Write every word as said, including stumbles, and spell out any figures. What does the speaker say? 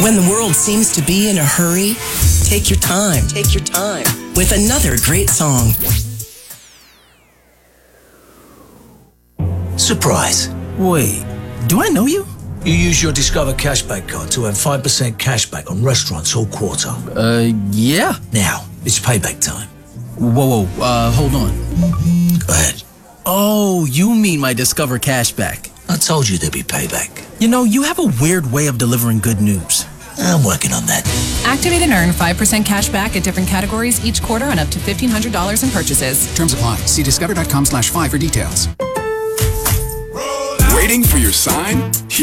When the world seems to be in a hurry, take your time, take your time with another great song. Surprise. Wait, do I know you? You use your Discover Cashback card to earn five percent cashback on restaurants all quarter. Uh, yeah. Now, it's payback time. Whoa, whoa, uh, hold on. Go ahead. Oh, you mean my Discover Cashback. I told you there'd be payback. You know, you have a weird way of delivering good news. I'm working on that. Activate and earn five percent cash back at different categories each quarter on up to fifteen hundred dollars in purchases. Terms apply. See discover dot com slash five for details. Waiting for your sign?